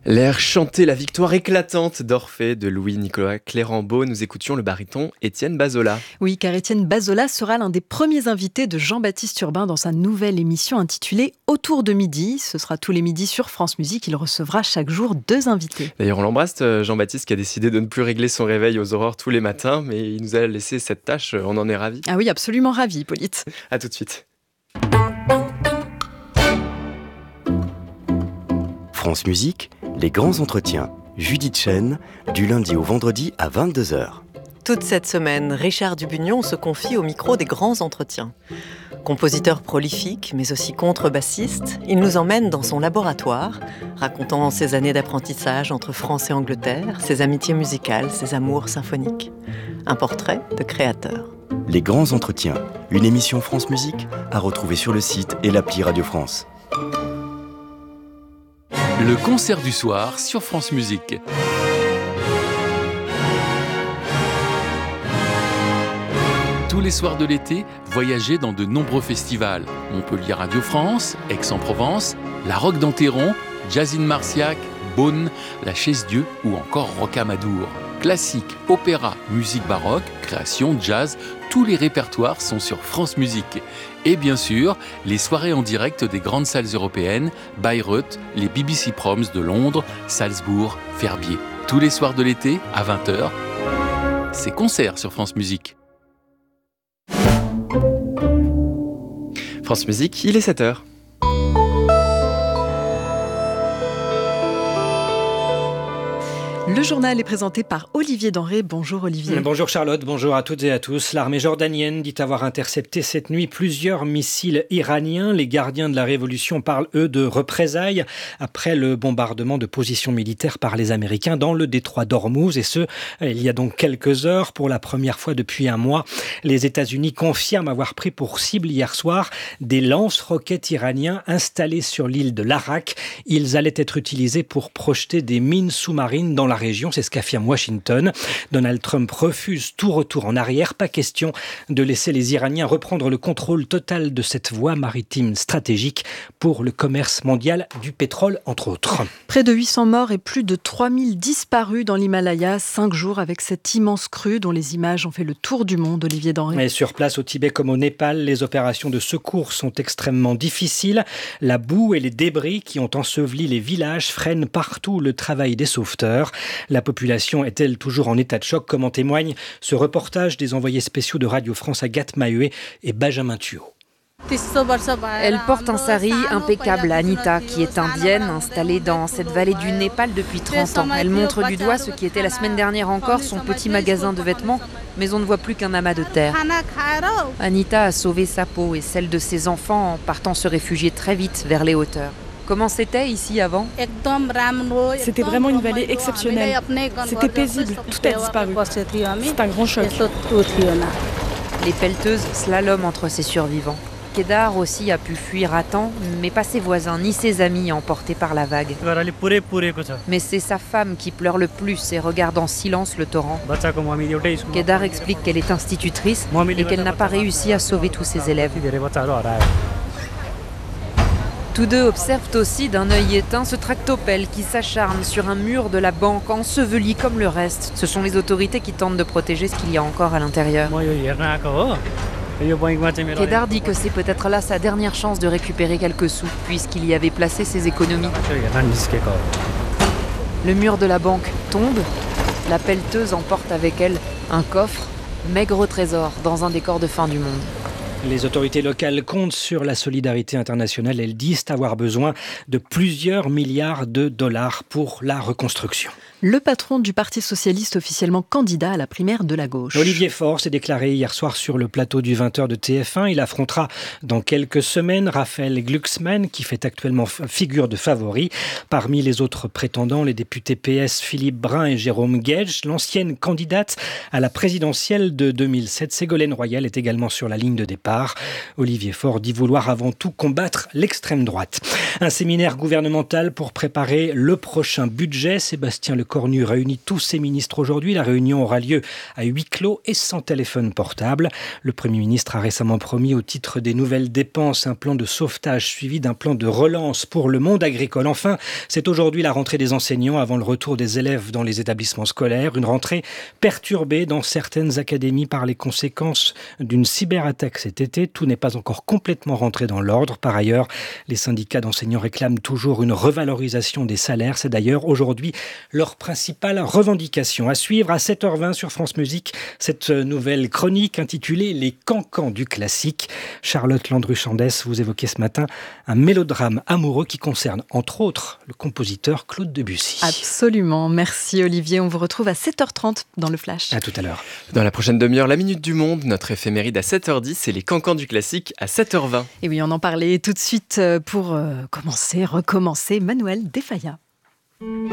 L'air chanté, la victoire éclatante d'Orphée de Louis-Nicolas Clérambault. Nous écoutions le baryton Étienne Bazola. Oui, car Étienne Bazola sera l'un des premiers invités de Jean-Baptiste Urbain dans sa nouvelle émission intitulée Autour de midi. Ce sera tous les midis sur France Musique. Il recevra chaque jour 2 invités. D'ailleurs, on l'embrasse, Jean-Baptiste, qui a décidé de ne plus régler son réveil aux aurores tous les matins, mais il nous a laissé cette tâche. On en est ravis. Ah oui, absolument ravi, Hippolyte. À tout de suite. France Musique, les grands entretiens. Judith Chen, du lundi au vendredi à 22h. Toute cette semaine, Richard Dubugnon se confie au micro des grands entretiens. Compositeur prolifique, mais aussi contrebassiste, il nous emmène dans son laboratoire, racontant ses années d'apprentissage entre France et Angleterre, ses amitiés musicales, ses amours symphoniques. Un portrait de créateur. Les grands entretiens, une émission France Musique à retrouver sur le site et l'appli Radio France. Le concert du soir sur France Musique. Tous les soirs de l'été, voyagez dans de nombreux festivals. Montpellier Radio France, Aix-en-Provence, la Roque d'Enterron, Jazzine Marciac, Beaune, la Chaise-Dieu ou encore Rocamadour. Classique, opéra, musique baroque, création, jazz, tous les répertoires sont sur France Musique. Et bien sûr, les soirées en direct des grandes salles européennes, Bayreuth, les BBC Proms de Londres, Salzbourg, Verbier. Tous les soirs de l'été, à 20h, c'est concert sur France Musique. France Musique, il est 7h. Le journal est présenté par Olivier Denré. Bonjour Olivier. Bonjour Charlotte, bonjour à toutes et à tous. L'armée jordanienne dit avoir intercepté cette nuit plusieurs missiles iraniens. Les gardiens de la révolution parlent, eux, de représailles après le bombardement de positions militaires par les Américains dans le détroit d'Ormuz. Et ce, il y a donc quelques heures. Pour la première fois depuis un mois, les États-Unis confirment avoir pris pour cible hier soir des lance-roquettes iraniens installés sur l'île de l'Arak. Ils allaient être utilisés pour projeter des mines sous-marines dans la région, c'est ce qu'affirme Washington. Donald Trump refuse tout retour en arrière. Pas question de laisser les Iraniens reprendre le contrôle total de cette voie maritime stratégique pour le commerce mondial du pétrole, entre autres. Près de 800 morts et plus de 3000 disparus dans l'Himalaya, 5 jours avec cette immense crue dont les images ont fait le tour du monde, Olivier Denré. Et sur place, au Tibet comme au Népal, les opérations de secours sont extrêmement difficiles. La boue et les débris qui ont enseveli les villages freinent partout le travail des sauveteurs. La population est-elle toujours en état de choc, comme en témoigne ce reportage des envoyés spéciaux de Radio France Agathe Maheué et Benjamin Thuot. Elle porte un sari impeccable à Anita, qui est indienne, installée dans cette vallée du Népal depuis 30 ans. Elle montre du doigt ce qui était la semaine dernière encore son petit magasin de vêtements, mais on ne voit plus qu'un amas de terre. Anita a sauvé sa peau et celle de ses enfants en partant se réfugier très vite vers les hauteurs. Comment c'était ici avant ? C'était vraiment une vallée exceptionnelle. C'était paisible, tout a disparu. C'est un grand choc. Les pelleteuses slaloment entre ces survivants. Kedar aussi a pu fuir à temps, mais pas ses voisins ni ses amis emportés par la vague. Mais c'est sa femme qui pleure le plus et regarde en silence le torrent. Kedar explique qu'elle est institutrice et qu'elle n'a pas réussi à sauver tous ses élèves. Tous deux observent aussi d'un œil éteint ce tractopelle qui s'acharne sur un mur de la banque, enseveli comme le reste. Ce sont les autorités qui tentent de protéger ce qu'il y a encore à l'intérieur. Kedar dit que c'est peut-être là sa dernière chance de récupérer quelques sous, puisqu'il y avait placé ses économies. Le mur de la banque tombe, la pelleteuse emporte avec elle un coffre, maigre trésor, dans un décor de fin du monde. Les autorités locales comptent sur la solidarité internationale. Elles disent avoir besoin de plusieurs milliards de dollars pour la reconstruction. Le patron du Parti socialiste officiellement candidat à la primaire de la gauche. Olivier Faure s'est déclaré hier soir sur le plateau du 20h de TF1. Il affrontera dans quelques semaines Raphaël Glucksmann, qui fait actuellement figure de favori. Parmi les autres prétendants, les députés PS Philippe Brun et Jérôme Guedj. L'ancienne candidate à la présidentielle de 2007, Ségolène Royal, est également sur la ligne de départ. départ. Olivier Faure dit vouloir avant tout combattre l'extrême droite. Un séminaire gouvernemental pour préparer le prochain budget. Sébastien Lecornu réunit tous ses ministres aujourd'hui. La réunion aura lieu à huis clos et sans téléphone portable. Le Premier ministre a récemment promis au titre des nouvelles dépenses un plan de sauvetage suivi d'un plan de relance pour le monde agricole. Enfin, c'est aujourd'hui la rentrée des enseignants avant le retour des élèves dans les établissements scolaires. Une rentrée perturbée dans certaines académies par les conséquences d'une cyberattaque cet été. Tout n'est pas encore complètement rentré dans l'ordre. Par ailleurs, les syndicats d'enseignants réclament toujours une revalorisation des salaires. C'est d'ailleurs aujourd'hui leur principale revendication. À suivre à 7h20 sur France Musique, cette nouvelle chronique intitulée « Les cancans du classique ». Charlotte Landru-Chandès, vous évoquez ce matin un mélodrame amoureux qui concerne entre autres le compositeur Claude Debussy. Absolument, merci Olivier. On vous retrouve à 7h30 dans le Flash. À tout à l'heure. Dans la prochaine demi-heure, la Minute du Monde, notre éphéméride à 7h10 et les cancans du classique à 7h20. Et oui, on en parlait tout de suite pour recommencer, Manuel Defaya.